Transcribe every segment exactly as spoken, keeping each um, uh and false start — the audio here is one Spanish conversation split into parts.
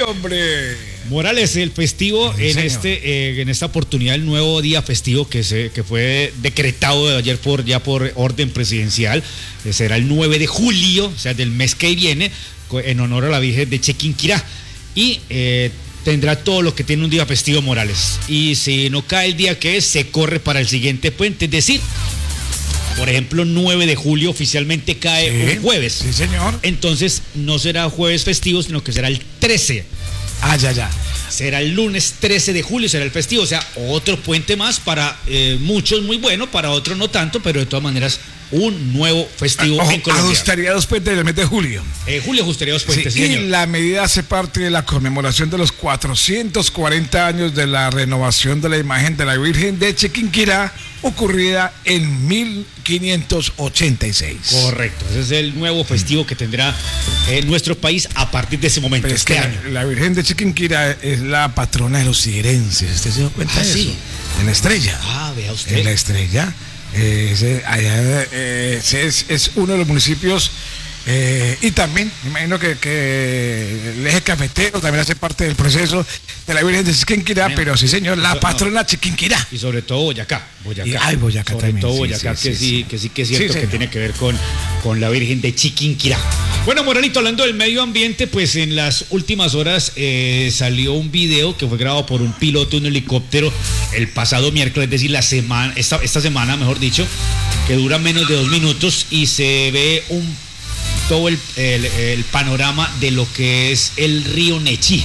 hombre. Morales, el festivo Sí, en señor. este eh, en esta oportunidad, el nuevo día festivo que se que fue decretado de ayer por ya por orden presidencial, eh, será el nueve de julio, o sea, del mes que viene, co- en honor a la Virgen de Chiquinquirá. Y eh, tendrá todo lo que tiene un día festivo Morales. Y si no cae el día que es, se corre para el siguiente puente, es decir, por ejemplo, nueve de julio oficialmente cae Sí, un jueves. Sí, señor. Entonces no será jueves festivo, sino que será el trece. Ah, ya, ya. Será el lunes trece de julio, será el festivo, o sea, otro puente más para eh, muchos muy bueno, para otros no tanto, pero de todas maneras un nuevo festivo Ojo, en Colombia. ajustaría dos puentes del mes de julio. Eh, julio ajustaría dos puentes, Sí, sí, y señor. la medida hace parte de la conmemoración de los cuatrocientos cuarenta años de la renovación de la imagen de la Virgen de Chiquinquirá, ocurrida en mil quinientos ochenta y seis. Correcto, ese es el nuevo festivo que tendrá eh, nuestro país a partir de ese momento, Pero es este que año. la, la Virgen de Chiquinquirá es la patrona de los tiguerenses. ¿Usted se dio cuenta Ah, de sí. eso? En la Estrella. Ah, vea usted. En la Estrella. Eh, ese, allá, eh, ese es, es uno de los municipios. Eh, y también, me imagino que, que el eje cafetero también hace parte del proceso de la Virgen de Chiquinquirá, Mira, pero sí, señor, la eso- patrona Chiquinquirá. Y sobre todo Boyacá, Boyacá. Y- ay, Boyacá sobre también, todo sí, Boyacá, sí, que sí, sí, sí. que sí que es Sí, cierto que señor. tiene que ver con, con la Virgen de Chiquinquirá. Bueno, Moralito, hablando del medio ambiente, pues en las últimas horas eh, salió un video que fue grabado por un piloto de un helicóptero el pasado miércoles, es decir, la semana, esta, esta semana, mejor dicho, que dura menos de dos minutos y se ve un todo el, el, el panorama de lo que es el río Nechí.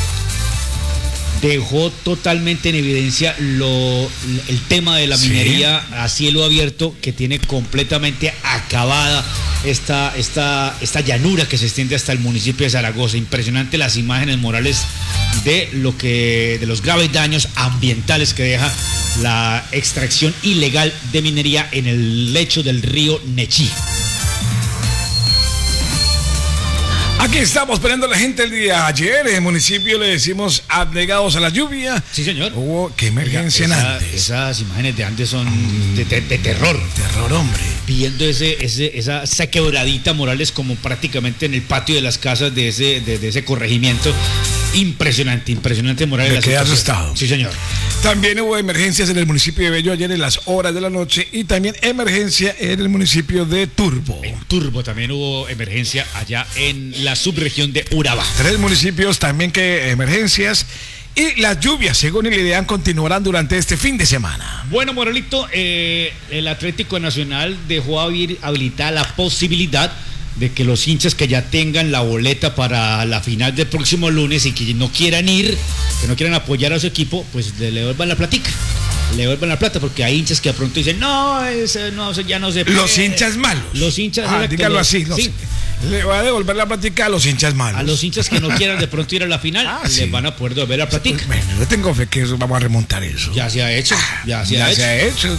Dejó totalmente en evidencia lo, el tema de la Sí. minería a cielo abierto, que tiene completamente acabada esta, esta, esta llanura que se extiende hasta el municipio de Zaragoza. Impresionante las imágenes, Morales, de lo que de los graves daños ambientales que deja la extracción ilegal de minería en el lecho del río Nechí. Aquí estamos esperando a la gente el día ayer. En el municipio le decimos abnegados a la lluvia. Sí, señor. Hubo qué emergencia en Esa- Andes. esas imágenes de Andes son de, de- de terror. Terror, hombre. Viendo ese, ese, esa, esa quebradita, Morales, como prácticamente en el patio de las casas de ese, de, de ese corregimiento. Impresionante, impresionante, Morales. Me la quedé situación. asustado. Sí, señor. También hubo emergencias en el municipio de Bello ayer en las horas de la noche y también emergencia en el municipio de Turbo. En Turbo también hubo emergencia allá en la subregión de Urabá. Tres municipios también que emergencias y las lluvias, según el IDEAN, continuarán durante este fin de semana. Bueno, Moralito, eh, el Atlético Nacional dejó habil- habilitada la posibilidad de que los hinchas que ya tengan la boleta para la final del próximo lunes y que no quieran ir, que no quieran apoyar a su equipo, pues le devuelvan la platica. Le devuelvan la plata, porque hay hinchas que de pronto dicen, no, ese, no eso ya no se puede. Los hinchas malos. Los hinchas, Ah, exacto, dígalo los- así. los- sí. Le va a devolver la plática a los hinchas malos. A los hinchas que no quieran de pronto ir a la final, Ah, les sí. van a poder devolver la platica. Bueno, yo tengo fe que eso, vamos a remontar eso. Ya se ha hecho, ya se ha hecho. se ha hecho.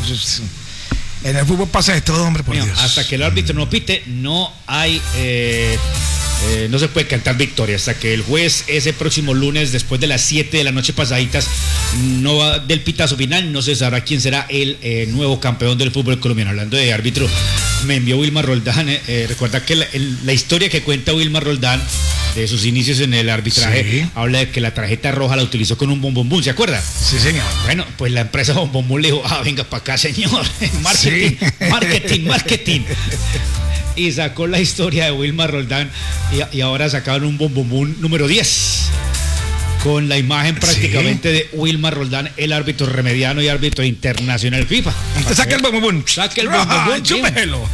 En el fútbol pasa de todo, hombre, por Mira, Dios. hasta que el árbitro no pite, no hay, eh, eh, no se puede cantar victoria. Hasta que el juez ese próximo lunes, después de las siete de la noche pasaditas, no va del pitazo final, no se sabrá quién será el eh, nuevo campeón del fútbol colombiano. Hablando de árbitro, me envió Wilmar Roldán. Eh, eh, recuerda que la, el- la historia que cuenta Wilmar Roldán de sus inicios en el arbitraje, Sí. habla de que la tarjeta roja la utilizó con un bombombum, ¿se acuerda? Sí, señor. Bueno, pues la empresa Bombombum le dijo, ah, venga para acá, señor. Marketing, Sí. marketing, marketing. Y sacó la historia de Wilmar Roldán y, y ahora sacaron un Bombombum número diez. Con la imagen prácticamente de Wilmar Roldán, el árbitro remediano y árbitro internacional FIFA. Usted saca el bombón. Saca el bombón, chúpelo.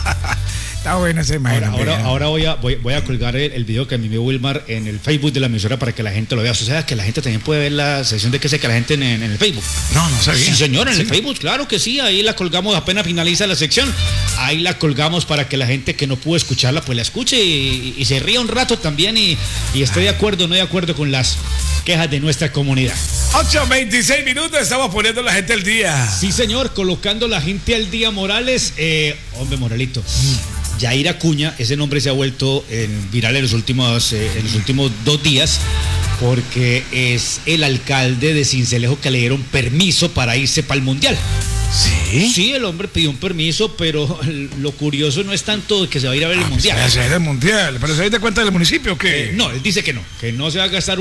Está buena esa imagen. Ahora, ahora, hombre. ahora voy, a, voy, voy a colgar el, el video que me envió Wilmar en el Facebook de la emisora para que la gente lo vea. O sea, que la gente también puede ver la sesión de que seca la gente en, en el Facebook. No, no sabía. Sí, señor, en Sí. el Facebook, claro que sí, ahí la colgamos apenas finaliza la sección, ahí la colgamos para que la gente que no pudo escucharla, pues la escuche y, y se ría un rato también y, y estoy de acuerdo, no de acuerdo con las quejas de nuestra comunidad. ocho veintiséis minutos, estamos poniendo a la gente al día. Sí, señor, colocando la gente al día, Morales, eh, hombre, Moralito. Yair Acuña, ese nombre se ha vuelto en viral en los últimos, eh, en los últimos dos días porque es el alcalde de Sincelejo que le dieron permiso para irse para el Mundial. Sí. Sí, el hombre pidió un permiso, pero lo curioso no es tanto que se va a ir a ver el Mundial. Se va a hacer el mundial. Pero se da cuenta del municipio que. Eh, no, él dice que no, que no se va a gastar